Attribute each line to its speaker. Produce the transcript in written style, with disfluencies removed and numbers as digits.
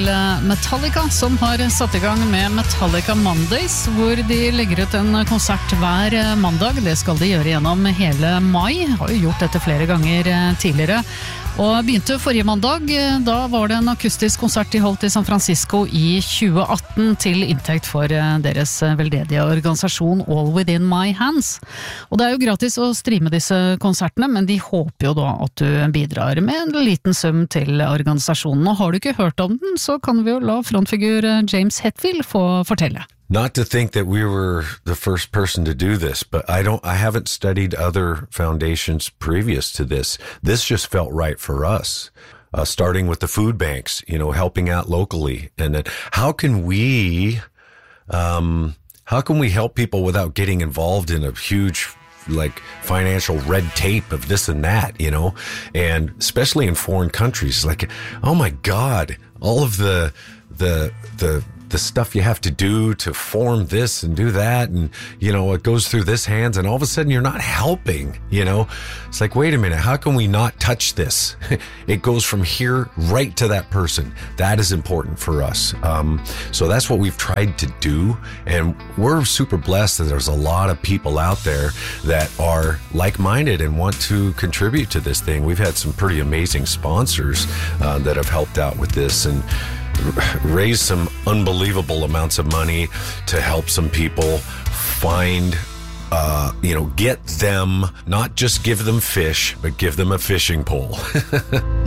Speaker 1: Metallica, som har satt i gang med Metallica Mondays, hvor de legger ut en konsert hver mandag. Det skal de gjøre gjennom hele mai, har jo gjort dette flere ganger tidligere. Og begynte forrige mandag, da var det en akustisk konsert de holdt i San Francisco i 2018 til inntekt for deres veldedige organisasjon All Within My Hands. Og det er jo gratis å streame disse konsertene, men de håper jo da at du bidrar med en liten sum til organisasjonen. Og har du ikke hørt om den, så kan vi jo la frontfigur James Hetfield få fortelle.
Speaker 2: Not to think that we were the first person to do this, but I haven't studied other foundations previous to this. This just felt right for us. Starting with the food banks, helping out locally. And then how can we help people without getting involved in a huge financial red tape of this and that, and especially in foreign countries, oh my God, all of the stuff you have to do to form this and do that, and it goes through this hands, and all of a sudden you're not helping. It's like, wait a minute, how can we not touch this? It goes from here right to that person. That is important for us. So that's what we've tried to do, and we're super blessed that there's a lot of people out there that are like-minded and want to contribute to this thing. We've had some pretty amazing sponsors that have helped out with this and raise some unbelievable amounts of money to help some people find, get them, not just give them fish, but give them a fishing pole.